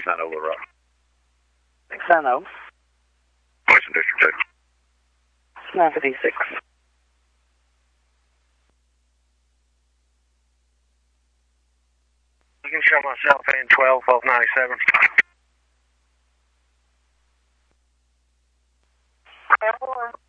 over the road. 690. Western District 2. 956. You can show myself in 12, 1297. Airborne.